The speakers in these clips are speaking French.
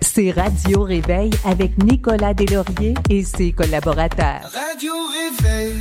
C'est Radio Réveil avec Nicolas Deslauriers et ses collaborateurs. Radio Réveil.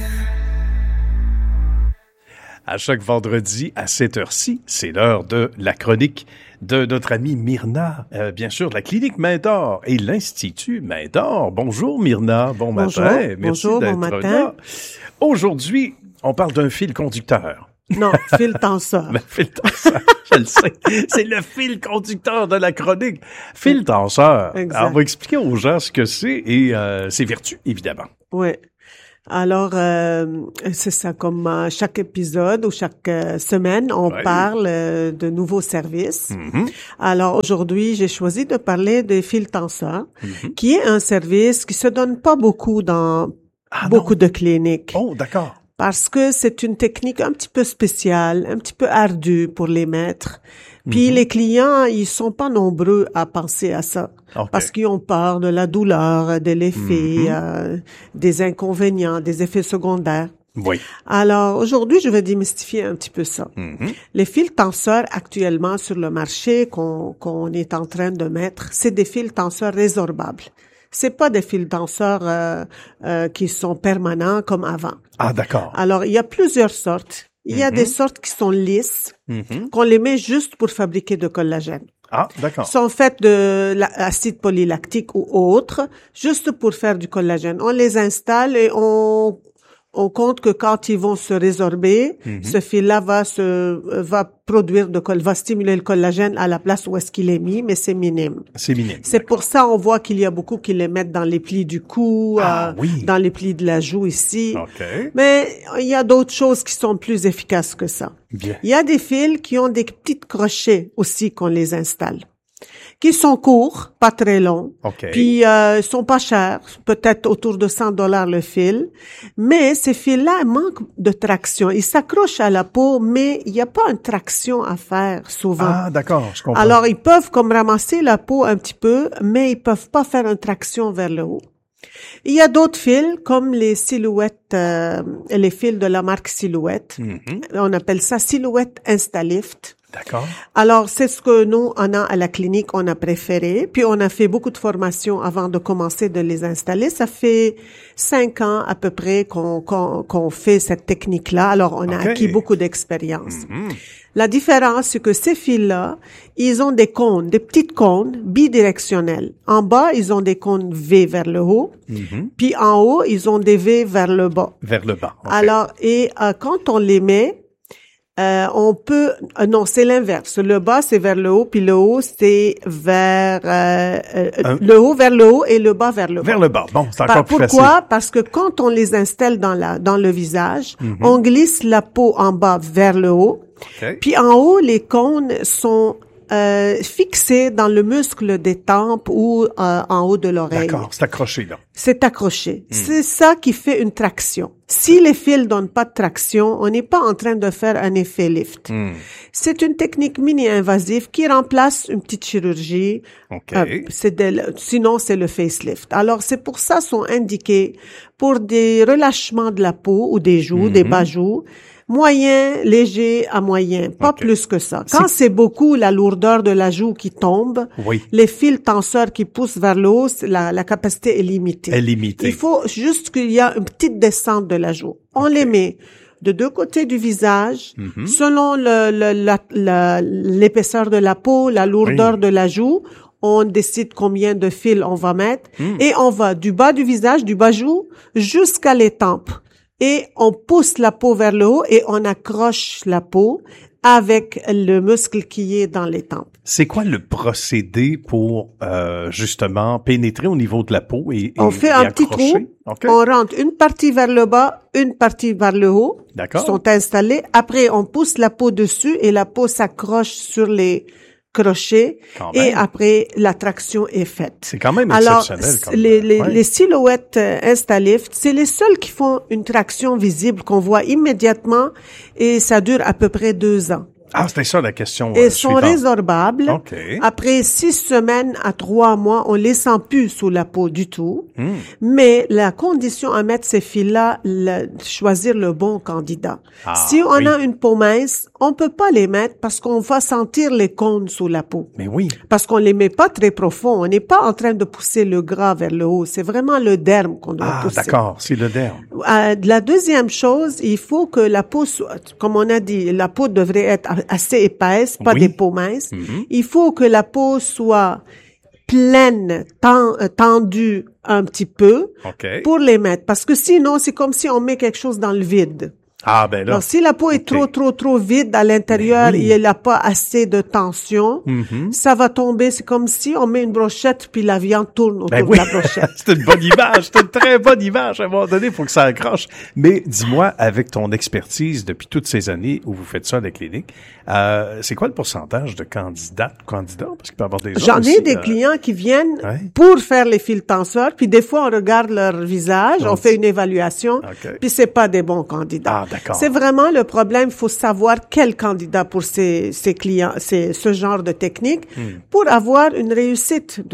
À chaque vendredi à cette heure-ci, c'est l'heure de la chronique de notre amie Myrna, bien sûr, de la clinique Main-d'Or et l'Institut Main-d'Or. Bonjour Myrna, bon matin. Merci d'être là. Aujourd'hui, on parle d'un fil conducteur. Non, fil tenseur. Fil tenseur, je le sais. C'est le fil conducteur de la chronique. Fil tenseur. Exact. Alors, on va expliquer aux gens ce que c'est et ses vertus, évidemment. Oui. Alors, c'est ça, comme chaque épisode ou chaque semaine, on parle de nouveaux services. Mm-hmm. Alors, aujourd'hui, j'ai choisi de parler des fils tenseurs, qui est un service qui se donne pas beaucoup dans beaucoup de cliniques. Oh, d'accord. Parce que c'est une technique un petit peu spéciale, un petit peu ardue pour les maîtres. Puis les clients, ils sont pas nombreux à penser à ça. Okay. Parce qu'ils ont peur de la douleur, de l'effet, des inconvénients, des effets secondaires. Oui. Alors, aujourd'hui, je vais démystifier un petit peu ça. Les fils tenseurs actuellement sur le marché qu'on est en train de mettre, c'est des fils tenseurs résorbables. C'est pas des fils tenseurs qui sont permanents comme avant. Ah, d'accord. Alors, il y a plusieurs sortes. Il y a des sortes qui sont lisses, qu'on les met juste pour fabriquer de collagène. Ah, d'accord. Sont faites de l'acide polylactique ou autre, juste pour faire du collagène. On les installe et on compte que quand ils vont se résorber, ce fil-là va produire va stimuler le collagène à la place où est-ce qu'il est mis, mais c'est minime. C'est minime. C'est pour ça on voit qu'il y a beaucoup qui les mettent dans les plis du cou, oui. dans les plis de la joue ici. OK. Mais il y a d'autres choses qui sont plus efficaces que ça. Bien. Il y a des fils qui ont des petits crochets aussi qu'on les installe, qui sont courts, pas très longs, puis sont pas chers, peut-être autour de $100 le fil, mais ces fils-là manquent de traction. Ils s'accrochent à la peau, mais il n'y a pas une traction à faire souvent. Ah, d'accord, je comprends. Alors, ils peuvent comme ramasser la peau un petit peu, mais ils peuvent pas faire une traction vers le haut. Il y a d'autres fils, comme les silhouettes, les fils de la marque Silhouette. On appelle ça Silhouette Instalift. D'accord. Alors, c'est ce que nous, on a à la clinique, on a préféré. Puis, on a fait beaucoup de formations avant de commencer de les installer. Ça fait 5 ans à peu près qu'on fait cette technique-là. Alors, on a acquis beaucoup d'expérience. La différence, c'est que ces fils-là, ils ont des cônes, des petites cônes bidirectionnelles. En bas, ils ont des cônes V vers le haut. Puis, en haut, ils ont des V vers le bas. Vers le bas. Okay. Alors, et quand on les met, on peut non, c'est l'inverse. Le bas c'est vers le haut, puis le haut c'est vers le haut vers le haut et le bas vers le bas. Vers le bas. Bon, c'est encore plus facile. Pourquoi? Parce que quand on les installe dans le visage, on glisse la peau en bas vers le haut. Puis en haut, les cônes sont fixés dans le muscle des tempes ou en haut de l'oreille. D'accord, c'est accroché là. C'est accroché. C'est ça qui fait une traction. Si les fils donnent pas de traction, on n'est pas en train de faire un effet lift. C'est une technique mini-invasive qui remplace une petite chirurgie. Sinon, c'est le facelift. Alors, c'est pour ça sont indiqués pour des relâchements de la peau ou des joues, des bas-joues. Moyen, léger à moyen, pas plus que ça. Quand c'est beaucoup la lourdeur de la joue qui tombe, les fils tenseurs qui poussent vers le haut, la capacité est limitée. Il faut juste qu'il y a une petite descente de la joue. On les met de deux côtés du visage, selon l'épaisseur de la peau, la lourdeur de la joue. On décide combien de fils on va mettre et on va du bas du visage, du bas-joue, jusqu'à les tempes. Et on pousse la peau vers le haut et on accroche la peau avec le muscle qui est dans les tempes. C'est quoi le procédé pour justement pénétrer au niveau de la peau et on fait un petit trou, on rentre une partie vers le bas, une partie vers le haut, sont installés. Après, on pousse la peau dessus et la peau s'accroche sur les crochets et après la traction est faite. C'est quand même exceptionnel. Alors, les silhouettes Instalift, c'est les seuls qui font une traction visible qu'on voit immédiatement et ça dure à peu près 2 ans. Ah, c'était ça la question Et sont suivante. résorbables. OK. Après 6 semaines à 3 mois, on les sent plus sous la peau du tout. Mais la condition à mettre ces fils-là, choisir le bon candidat. Ah, Si on oui. a une peau mince, on peut pas les mettre parce qu'on va sentir les cônes sous la peau. Mais oui. Parce qu'on les met pas très profond. On n'est pas en train de pousser le gras vers le haut. C'est vraiment le derme qu'on doit Ah, pousser. d'accord, c'est le derme. La deuxième chose, il faut que la peau soit, comme on a dit, la peau devrait être assez épaisse, pas Oui. des peaux minces. Il faut que la peau soit pleine, tendue un petit peu OK. pour les mettre. Parce que sinon, c'est comme si on met quelque chose dans le vide. Ah, ben là. Alors, si la peau est OK. trop vide à l'intérieur, Mais oui. il n'y a pas assez de tension, ça va tomber. C'est comme si on met une brochette puis la viande tourne autour Ben de oui, la brochette. c'est une bonne image, c'est une très bonne image. À un moment donné, il faut que ça accroche. Mais dis-moi, avec ton expertise depuis toutes ces années où vous faites ça à la clinique, c'est quoi le pourcentage de candidats? Parce qu'il peut y avoir des gens J'en ai aussi, des clients qui viennent Ouais. pour faire les fils tenseurs, puis des fois on regarde leur visage, on fait une évaluation, OK. puis c'est pas des bons candidats. Ah, d'accord. C'est vraiment le problème, il faut savoir quel candidat pour ces clients, ce genre de technique pour avoir une réussite